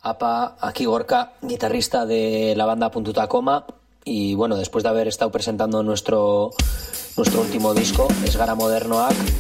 Apa, aquí Gorka, guitarrista de la banda Puntuta Coma. Y bueno, después de haber estado presentando nuestro último disco, Ez Gara Modernoak,